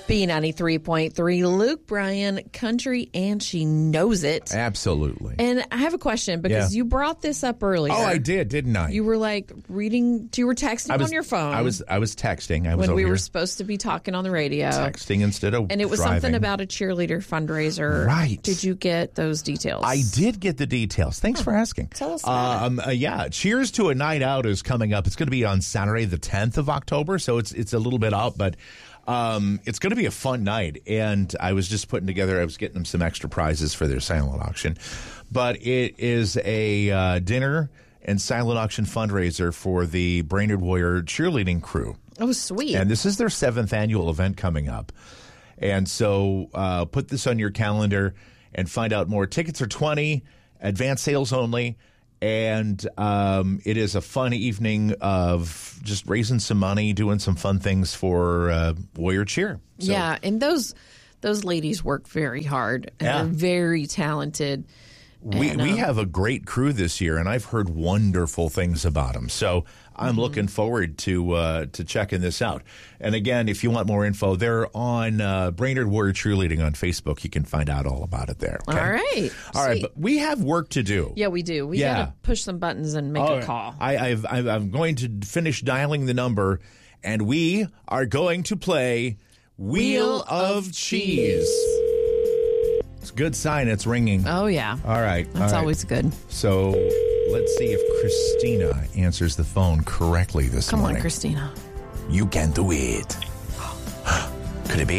B93.3, Luke Bryan, country, and she knows it. Absolutely. And I have a question because you brought this up earlier. Oh, I did, didn't I? You were like reading, you were texting on your phone. I was texting. I was when we over were here supposed to be talking on the radio. texting instead of And it was driving. something about a cheerleader fundraiser. Right. Did you get those details? I did get the details. Thanks for asking. Tell us about Yeah, Cheers to a Night Out is coming up. It's going to be on Saturday, the 10th of October, so it's a little bit out, but it's going to be a fun night. And I was just putting together, I was getting them some extra prizes for their silent auction. But it is a dinner and silent auction fundraiser for the Brainerd Warrior cheerleading crew. Oh, sweet. And this is their 7th annual event coming up. And so put this on your calendar and find out more. Tickets are $20, advance sales only. And it is a fun evening of just raising some money, doing some fun things for Warrior Cheer. So, yeah, and those ladies work very hard. And they're very talented. We have a great crew this year, and I've heard wonderful things about them. So I'm looking forward to checking this out. And again, if you want more info, they're on Brainerd Warrior Cheerleading on Facebook. You can find out all about it there. Okay? All right. All right, but we have work to do. Yeah, we do. We got to push some buttons and make a call. I'm going to finish dialing the number, and we are going to play Wheel of Cheese. It's a good sign it's ringing. Oh, yeah. All right. That's always good. So let's see if Christina answers the phone correctly this morning. Come on, Christina. You can do it. Could it be?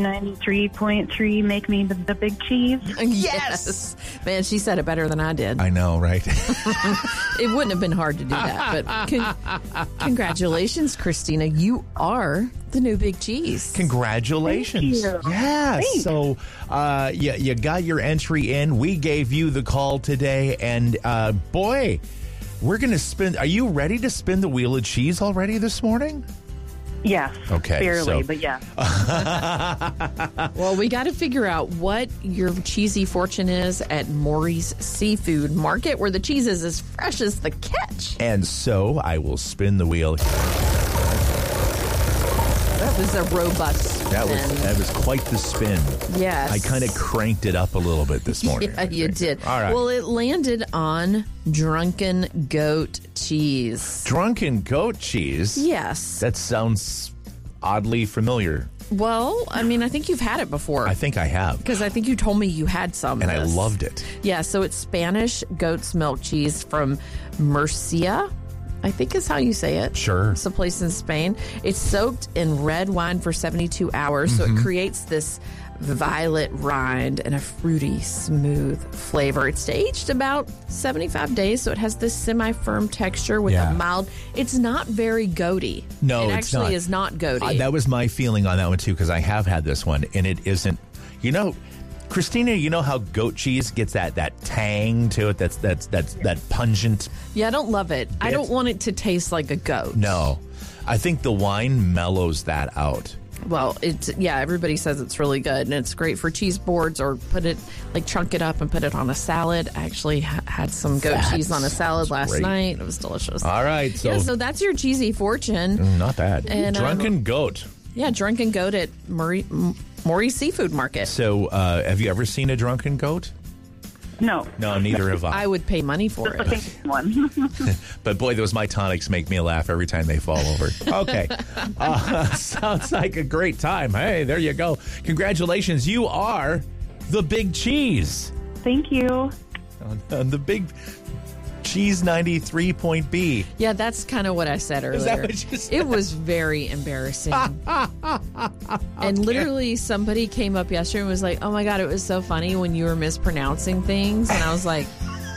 B93.3, make me the big cheese. Yes. Man, she said it better than I did. I know, right? It wouldn't have been hard to do that. But congratulations, Christina. You are the new big cheese. Congratulations. Thank you. Yeah. Thanks. So you got your entry in. We gave you the call today. And boy, we're going to spin. Are you ready to spin the Wheel of Cheese already this morning? Yes. Okay, Barely, so- but yeah. Well, we got to figure out what your cheesy fortune is at Maury's Seafood Market, where the cheese is as fresh as the catch. And so I will spin the wheel. That was a robust spin. That was quite the spin. Yes. I kind of cranked it up a little bit this morning. Yeah, you did. All right. Well, it landed on Drunken Goat cheese. Drunken Goat cheese? Yes. That sounds oddly familiar. Well, I mean, I think you've had it before. I think I have. Because I think you told me you had some. And of I this. loved it. Yeah, so it's Spanish goat's milk cheese from Murcia, I think is how you say it. Sure. It's a place in Spain. It's soaked in red wine for 72 hours, so it creates this violet rind and a fruity, smooth flavor. It's aged about 75 days, so it has this semi-firm texture with a mild... It's not very goaty. No, it it's not. actually is not goaty. That was my feeling on that one, too, because I have had this one, and it isn't... You know... Christina, you know how goat cheese gets that tang to it? That's that pungent. Yeah, I don't love it. I don't want it to taste like a goat. No, I think the wine mellows that out. Well, everybody says it's really good, and it's great for cheese boards or chunk it up and put it on a salad. I actually had some goat cheese on a salad last night. It was delicious. All right. So that's your cheesy fortune. Not bad. And, Drunken Goat. Yeah, Drunken Goat at Maury's Seafood Market. So have you ever seen a drunken goat? No. No, neither have I. I would pay money for The it. pink one. But boy, those My Tonics make me laugh every time they fall over. Okay. Sounds like a great time. Hey, there you go. Congratulations. You are the big cheese. Thank you. On the big cheese 93.B. Yeah, that's kind of what I said earlier. Is that what you said? It was very embarrassing. And literally somebody came up yesterday and was like, oh my God, it was so funny when you were mispronouncing things. And I was like,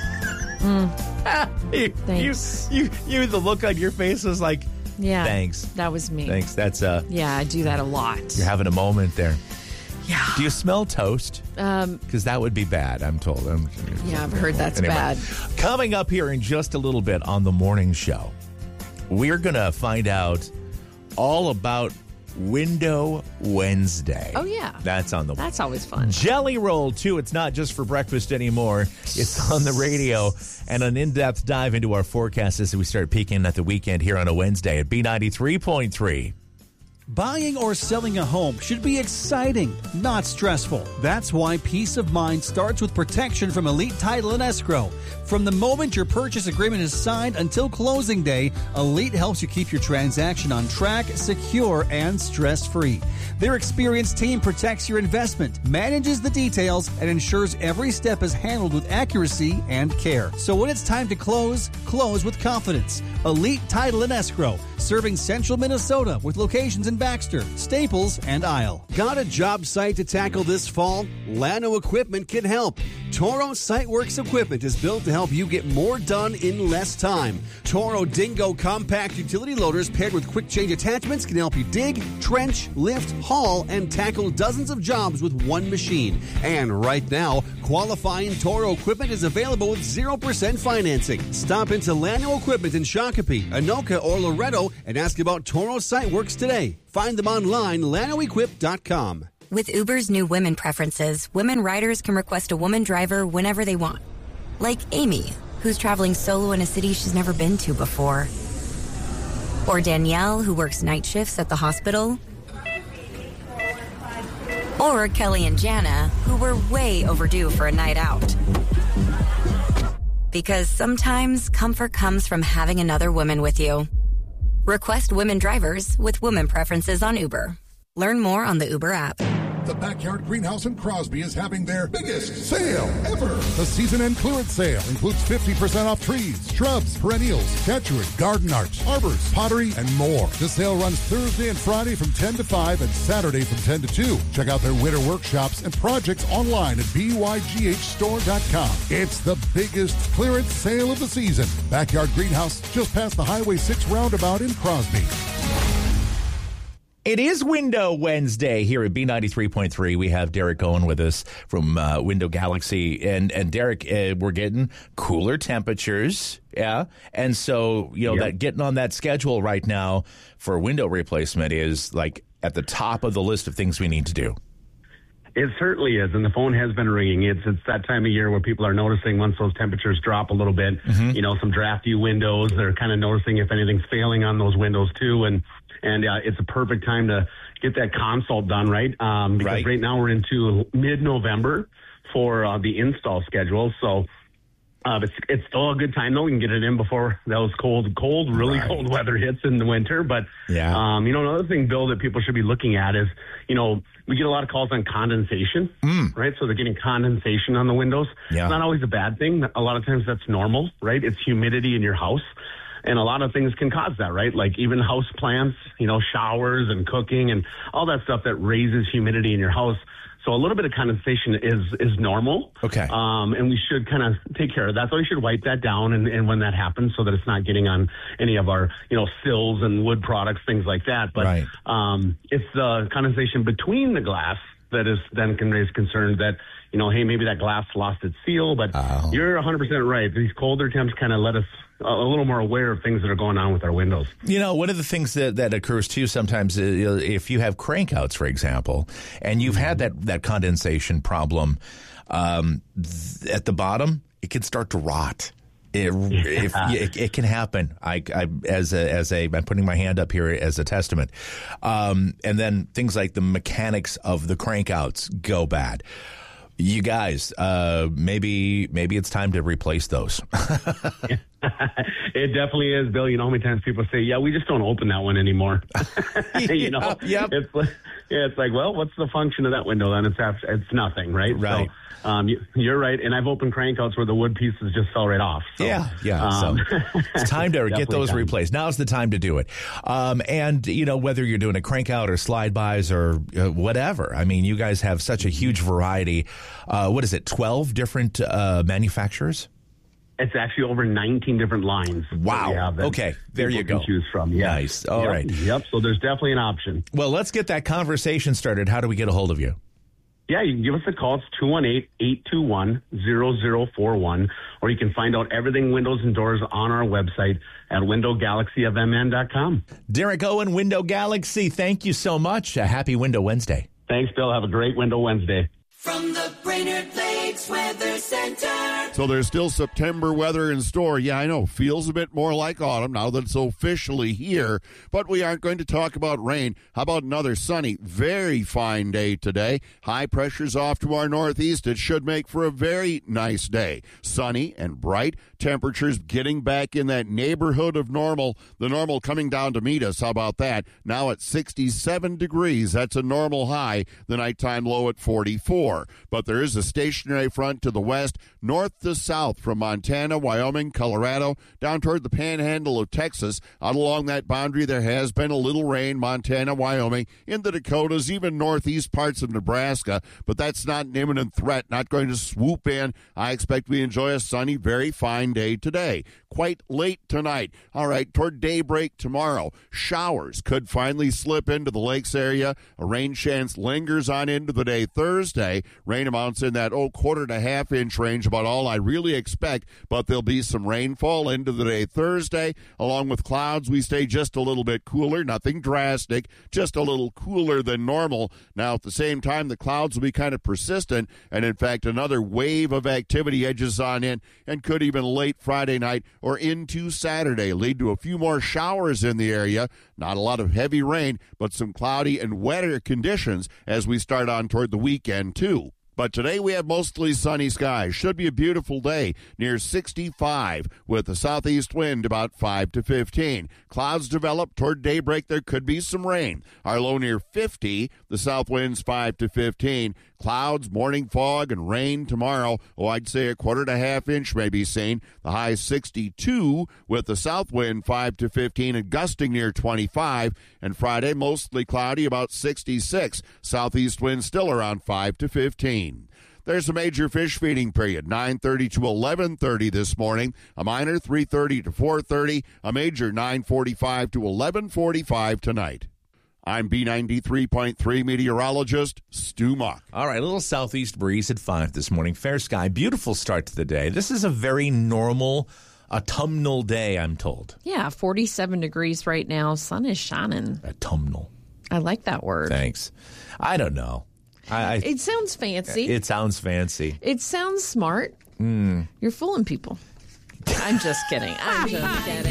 thanks. You, the look on your face was like, yeah, thanks. That was me. Thanks. That's Yeah, I do that a lot. you're having a moment there. Yeah. Do you smell toast? Because that would be bad, I'm told. Yeah, I've heard that's Anyway, bad. Coming up here in just a little bit on the morning show, we're going to find out all about Window Wednesday. Oh, yeah. That's on the That's always fun. Jelly Roll, too. It's not just for breakfast anymore. It's on the radio. And an in-depth dive into our forecast as we start peeking at the weekend here on a Wednesday at B93.3. Buying or selling a home should be exciting, not stressful. That's why peace of mind starts with protection from Elite Title and Escrow. From the moment your purchase agreement is signed until closing day, Elite helps you keep your transaction on track, secure, and stress-free. Their experienced team protects your investment, manages the details, and ensures every step is handled with accuracy and care. So when it's time to close, close with confidence. Elite Title and Escrow, serving central Minnesota with locations in Baxter, Staples, and Isle. Got a job site to tackle this fall? Llano Equipment can help. Toro SiteWorks equipment is built to help you get more done in less time. Toro Dingo compact utility loaders paired with quick change attachments can help you dig, trench, lift, haul, and tackle dozens of jobs with one machine. And right now, qualifying Toro equipment is available with 0% financing. Stop into Llano Equipment in Shakopee, Anoka, or Loretto and ask about Toro SiteWorks today. Find them online, LanoEquip.com. With Uber's new women preferences, women riders can request a woman driver whenever they want. Like Amy, who's traveling solo in a city she's never been to before. Or Danielle, who works night shifts at the hospital. Or Kelly and Jana, who were way overdue for a night out. Because sometimes comfort comes from having another woman with you. Request women drivers with women preferences on Uber. Learn more on the Uber app. The Backyard Greenhouse in Crosby is having their biggest sale ever. The season-end clearance sale includes 50% off trees, shrubs, perennials, catchwood, garden art, arbors, pottery, and more. The sale runs Thursday and Friday from 10 to 5 and Saturday from 10 to 2. Check out their winter workshops and projects online at byghstore.com. It's the biggest clearance sale of the season. Backyard Greenhouse, just past the Highway 6 roundabout in Crosby. It is Window Wednesday here at B93.3. We have Derek Owen with us from Window Galaxy. And Derek, we're getting cooler temperatures, yeah? And so, that getting on that schedule right now for window replacement is like at the top of the list of things we need to do. It certainly is, and the phone has been ringing. It's that time of year where people are noticing once those temperatures drop a little bit, some drafty windows. They're kind of noticing if anything's failing on those windows too, and it's a perfect time to get that consult done, right? Because right now we're into mid-November for the install schedule, so it's still a good time, though. We can get it in before those cold cold weather hits in the winter. But, another thing, Bill, that people should be looking at is, we get a lot of calls on condensation, right? So they're getting condensation on the windows. Yeah. It's not always a bad thing. A lot of times that's normal, right? It's humidity in your house. And a lot of things can cause that, right? Like even house plants, showers and cooking and all that stuff that raises humidity in your house. So a little bit of condensation is normal. Okay. And we should kind of take care of that. So we should wipe that down and when that happens so that it's not getting on any of our, sills and wood products, things like that. But it's the condensation between the glass that is then can raise concern that, hey, maybe that glass lost its seal. But you're 100% right. These colder temps kind of let us a little more aware of things that are going on with our windows. One of the things that occurs too sometimes is if you have crankouts, for example, and you've had that condensation problem at the bottom, it can start to rot. It can happen. I'm putting my hand up here as a testament. And then things like the mechanics of the crankouts go bad. You guys, maybe it's time to replace those. It definitely is, Bill. How many times people say, yeah, we just don't open that one anymore. Yep. It's like, well, what's the function of that window then? It's nothing, right? Right. So, you're right. And I've opened crankouts where the wood pieces just fell right off. So, so it's time to get those replaced. Now's the time to do it. And, whether you're doing a crankout or slide-bys or whatever, I mean, you guys have such a huge variety. What is it, 12 different manufacturers? It's actually over 19 different lines. Wow. Okay. There you go. Choose from. Yes. Nice. All right. Yep. So there's definitely an option. Well, let's get that conversation started. How do we get a hold of you? Yeah, you can give us a call. It's 218-821-0041, or you can find out everything windows and doors on our website at windowgalaxyofmn.com. Derek Owen, Window Galaxy, thank you so much. A happy Window Wednesday. Thanks, Bill. Have a great Window Wednesday. From the Brainerd Lake Lakes Weather Center. So there's still September weather in store. Yeah, I know. Feels a bit more like autumn now that it's officially here. But we aren't going to talk about rain. How about another sunny, very fine day today? High pressure's off to our northeast. It should make for a very nice day. Sunny and bright. Temperatures getting back in that neighborhood of normal. The normal coming down to meet us. How about that? Now at 67 degrees. That's a normal high. The nighttime low at 44. But there is a stationary front to the west, north to south from Montana, Wyoming, Colorado, down toward the panhandle of Texas. Out along that boundary, there has been a little rain, Montana, Wyoming, in the Dakotas, even northeast parts of Nebraska. But that's not an imminent threat, not going to swoop in. I expect we enjoy a sunny, very fine day today. Quite late tonight. All right, toward daybreak tomorrow, showers could finally slip into the lakes area. A rain chance lingers on into the day Thursday. Rain amounts in that, quarter to half inch range, about all I really expect, but there'll be some rainfall into the day Thursday. Along with clouds, we stay just a little bit cooler, nothing drastic, just a little cooler than normal. Now, at the same time, the clouds will be kind of persistent, and in fact, another wave of activity edges on in and could even late Friday night or into Saturday lead to a few more showers in the area. Not a lot of heavy rain, but some cloudy and wetter conditions as we start on toward the weekend, too. But today we have mostly sunny skies. Should be a beautiful day, near 65, with a southeast wind about 5 to 15. Clouds develop toward daybreak. There could be some rain. Our low near 50. The south winds 5 to 15. Clouds, morning fog, and rain tomorrow. I'd say a quarter to half inch may be seen. The high 62, with the south wind 5 to 15 and gusting near 25. And Friday, mostly cloudy, about 66. Southeast winds still around 5 to 15. There's a major fish feeding period, 9:30 to 11:30 this morning. A minor, 3:30 to 4:30. A major, 9:45 to 11:45 tonight. I'm B93.3 meteorologist Stu Muck. All right, a little southeast breeze at 5 this morning. Fair sky, beautiful start to the day. This is a very normal autumnal day, I'm told. Yeah, 47 degrees right now. Sun is shining. Autumnal. I like that word. Thanks. I don't know. It sounds fancy. It sounds fancy. It sounds smart. You're fooling people. I'm just kidding. I'm just kidding.